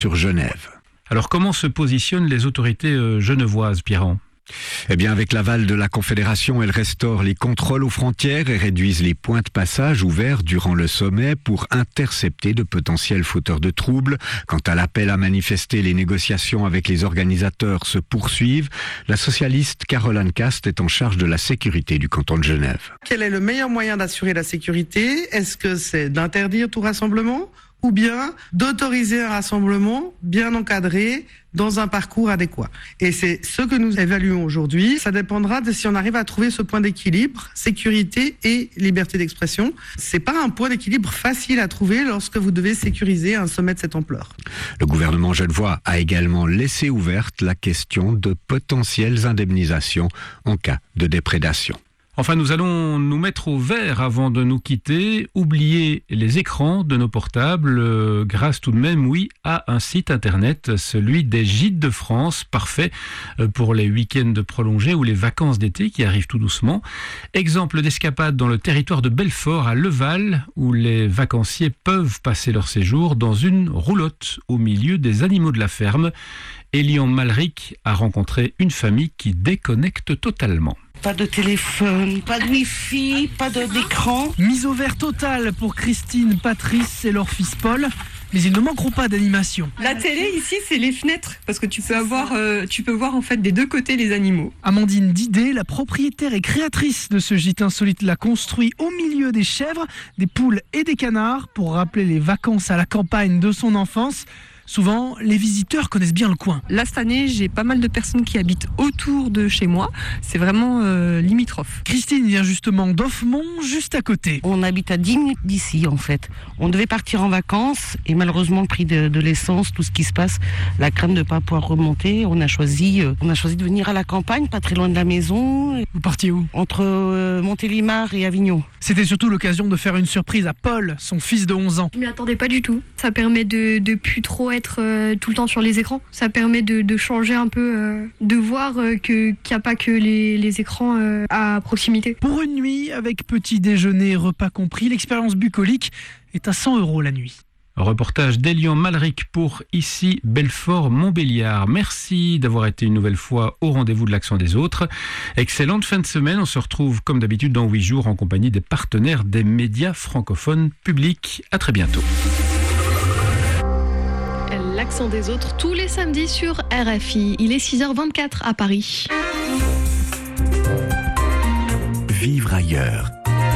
sur Genève. Alors comment se positionnent les autorités genevoises, Pierran ? Eh bien, avec l'aval de la Confédération, elles restaurent les contrôles aux frontières et réduisent les points de passage ouverts durant le sommet pour intercepter de potentiels fauteurs de troubles. Quant à l'appel à manifester, les négociations avec les organisateurs se poursuivent. La socialiste Caroline Cast est en charge de la sécurité du canton de Genève. Quel est le meilleur moyen d'assurer la sécurité ? Est-ce que c'est d'interdire tout rassemblement ? Ou bien d'autoriser un rassemblement bien encadré dans un parcours adéquat. Et c'est ce que nous évaluons aujourd'hui. Ça dépendra de si on arrive à trouver ce point d'équilibre, sécurité et liberté d'expression. C'est pas un point d'équilibre facile à trouver lorsque vous devez sécuriser un sommet de cette ampleur. Le gouvernement genevois a également laissé ouverte la question de potentielles indemnisations en cas de déprédation. Enfin, nous allons nous mettre au vert avant de nous quitter. Oublier les écrans de nos portables grâce tout de même, oui, à un site internet, celui des Gîtes de France, parfait pour les week-ends prolongés ou les vacances d'été qui arrivent tout doucement. Exemple d'escapade dans le territoire de Belfort à Leval, où les vacanciers peuvent passer leur séjour dans une roulotte au milieu des animaux de la ferme. Elian Malric a rencontré une famille qui déconnecte totalement. Pas de téléphone, pas de wifi, pas d'écran. Mise au vert totale pour Christine, Patrice et leur fils Paul. Mais ils ne manqueront pas d'animation. La télé ici, c'est les fenêtres, parce que tu peux voir en fait des deux côtés les animaux. Amandine Didet, la propriétaire et créatrice de ce gîte insolite, l'a construit au milieu des chèvres, des poules et des canards pour rappeler les vacances à la campagne de son enfance. Souvent, les visiteurs connaissent bien le coin. Là, cette année, j'ai pas mal de personnes qui habitent autour de chez moi. C'est vraiment limitrophe. Christine vient justement d'Offemont, juste à côté. On habite à 10 minutes d'ici, en fait. On devait partir en vacances et malheureusement, le prix de l'essence, tout ce qui se passe, la crainte de ne pas pouvoir remonter, on a choisi de venir à la campagne, pas très loin de la maison. Vous partiez où ? Entre Montélimar et Avignon. C'était surtout l'occasion de faire une surprise à Paul, son fils de 11 ans. Je m'y attendais pas du tout. Ça permet de plus trop être tout le temps sur les écrans. Ça permet de changer un peu, de voir qu'il n'y a pas que les écrans à proximité. Pour une nuit, avec petit déjeuner et repas compris, l'expérience bucolique est à 100 € la nuit. Reportage d'Elian Malric pour ici Belfort-Montbéliard. Merci d'avoir été une nouvelle fois au rendez-vous de l'Accent des autres. Excellente fin de semaine. On se retrouve comme d'habitude dans 8 jours en compagnie des partenaires des médias francophones publics. À très bientôt. L'Accent des autres tous les samedis sur RFI. Il est 6h24 à Paris. Vivre ailleurs.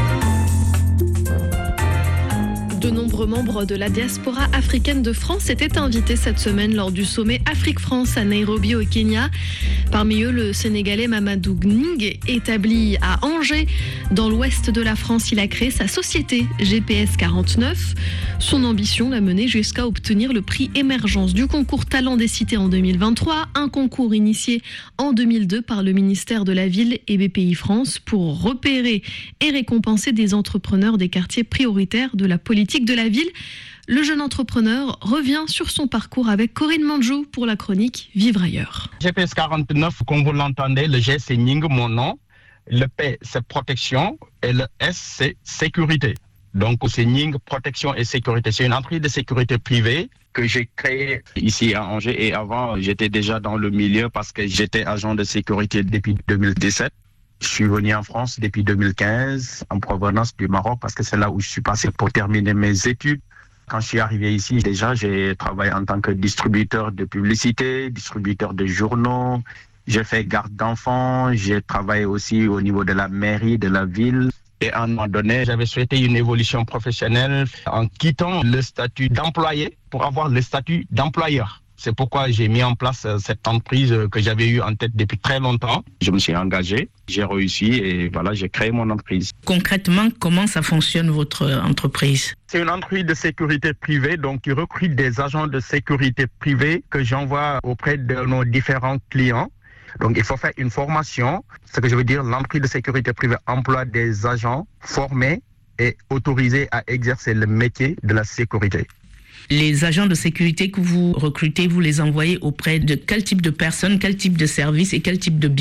De nombreux membres de la diaspora africaine de France étaient invités cette semaine lors du sommet Afrique-France à Nairobi au Kenya. Parmi eux, le Sénégalais Mamadou Gning, établi à Angers. Dans l'ouest de la France, il a créé sa société GPS 49. Son ambition l'a mené jusqu'à obtenir le prix Émergence du concours Talent des Cités en 2023, un concours initié en 2002 par le ministère de la Ville et BPI France pour repérer et récompenser des entrepreneurs des quartiers prioritaires de la politique de la ville. Le jeune entrepreneur revient sur son parcours avec Corinne Manjou pour la chronique Vivre ailleurs. GPS 49, comme vous l'entendez, le G c'est Ning, mon nom, le P c'est protection et le S c'est sécurité. Donc c'est Ning, protection et sécurité. C'est une entreprise de sécurité privée que j'ai créée ici à Angers et avant j'étais déjà dans le milieu parce que j'étais agent de sécurité depuis 2017. Je suis venu en France depuis 2015 en provenance du Maroc parce que c'est là où je suis passé pour terminer mes études. Quand je suis arrivé ici, déjà, j'ai travaillé en tant que distributeur de publicité, distributeur de journaux. J'ai fait garde d'enfants. J'ai travaillé aussi au niveau de la mairie, de la ville. Et à un moment donné, j'avais souhaité une évolution professionnelle en quittant le statut d'employé pour avoir le statut d'employeur. C'est pourquoi j'ai mis en place cette entreprise que j'avais eue en tête depuis très longtemps. Je me suis engagé, j'ai réussi et voilà, j'ai créé mon entreprise. Concrètement, comment ça fonctionne votre entreprise ? C'est une entreprise de sécurité privée, donc qui recrute des agents de sécurité privée que j'envoie auprès de nos différents clients. Donc il faut faire une formation. Ce que je veux dire, l'entreprise de sécurité privée emploie des agents formés et autorisés à exercer le métier de la sécurité. Les agents de sécurité que vous recrutez, vous les envoyez auprès de quel type de personnes, quel type de services et quel type de biens ?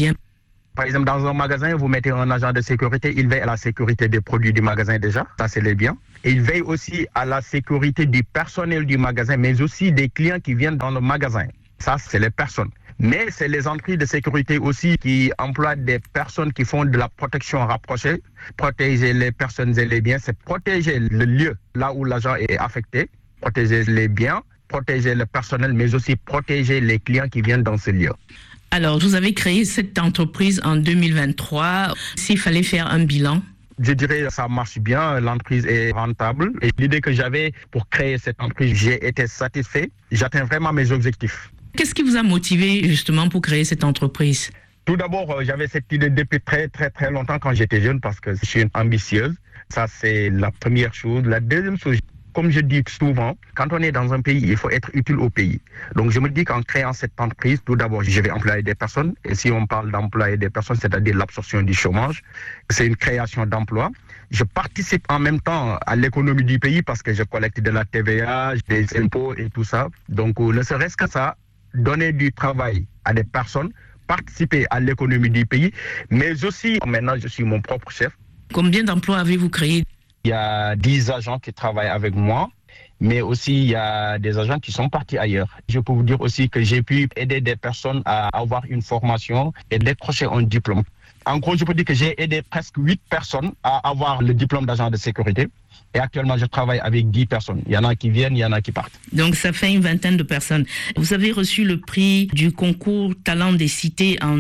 Par exemple, dans un magasin, vous mettez un agent de sécurité, il veille à la sécurité des produits du magasin déjà, ça c'est les biens. Et il veille aussi à la sécurité du personnel du magasin, mais aussi des clients qui viennent dans le magasin. Ça, c'est les personnes. Mais c'est les entreprises de sécurité aussi qui emploient des personnes qui font de la protection rapprochée. Protéger les personnes et les biens, c'est protéger le lieu là où l'agent est affecté, protéger les biens, protéger le personnel, mais aussi protéger les clients qui viennent dans ce lieu. Alors, vous avez créé cette entreprise en 2023. S'il fallait faire un bilan? Je dirais que ça marche bien, l'entreprise est rentable. Et l'idée que j'avais pour créer cette entreprise, j'ai été satisfait. J'atteins vraiment mes objectifs. Qu'est-ce qui vous a motivé justement pour créer cette entreprise? Tout d'abord, j'avais cette idée depuis très longtemps quand j'étais jeune parce que je suis une ambitieuse. Ça, c'est la première chose. La deuxième chose, comme je dis souvent, quand on est dans un pays, il faut être utile au pays. Donc, je me dis qu'en créant cette entreprise, tout d'abord, je vais employer des personnes. Et si on parle d'employer des personnes, c'est-à-dire l'absorption du chômage, c'est une création d'emplois. Je participe en même temps à l'économie du pays parce que je collecte de la TVA, des impôts et tout ça. Donc, ne serait-ce que ça, donner du travail à des personnes, participer à l'économie du pays, mais aussi, maintenant, je suis mon propre chef. Combien d'emplois avez-vous créé? Il y a 10 agents qui travaillent avec moi, mais aussi il y a des agents qui sont partis ailleurs. Je peux vous dire aussi que j'ai pu aider des personnes à avoir une formation et décrocher un diplôme. En gros, je peux dire que j'ai aidé presque 8 personnes à avoir le diplôme d'agent de sécurité. Et actuellement, je travaille avec 10 personnes. Il y en a qui viennent, il y en a qui partent. Donc, ça fait une vingtaine de personnes. Vous avez reçu le prix du concours Talent des Cités en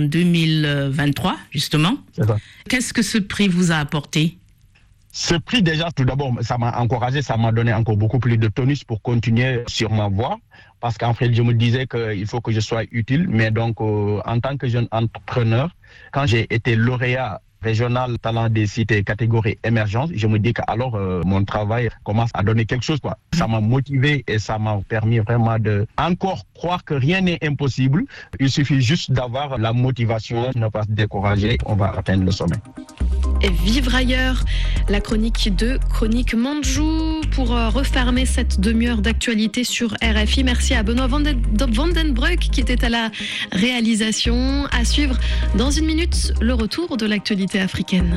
2023, justement. C'est ça. Qu'est-ce que ce prix vous a apporté? Ce prix, déjà, tout d'abord, ça m'a encouragé, ça m'a donné encore beaucoup plus de tonus pour continuer sur ma voie. Parce qu'en fait, je me disais qu'il faut que je sois utile. Mais donc, en tant que jeune entrepreneur, quand j'ai été lauréat régional talent des cités catégorie émergence, je me dis que alors mon travail commence à donner quelque chose, quoi. Ça m'a motivé et ça m'a permis vraiment de encore croire que rien n'est impossible. Il suffit juste d'avoir la motivation, ne pas se décourager, on va atteindre le sommet. Et vivre ailleurs, la chronique de Chronique Mandjou pour refermer cette demi-heure d'actualité sur RFI. Merci à Benoît Vandenbreuk qui était à la réalisation. À suivre dans une minute le retour de l'actualité africaine.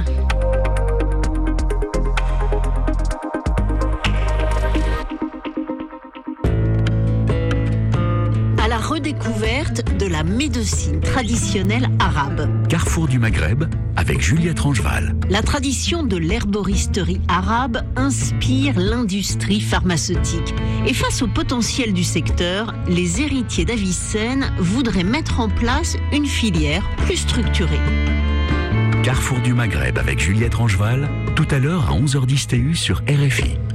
À la redécouverte de la médecine traditionnelle arabe. Carrefour du Maghreb avec Juliette Rangeval. La tradition de l'herboristerie arabe inspire l'industrie pharmaceutique. Et face au potentiel du secteur, les héritiers d'Avicenne voudraient mettre en place une filière plus structurée. Carrefour du Maghreb avec Juliette Rangeval, tout à l'heure à 11h10 TU sur RFI.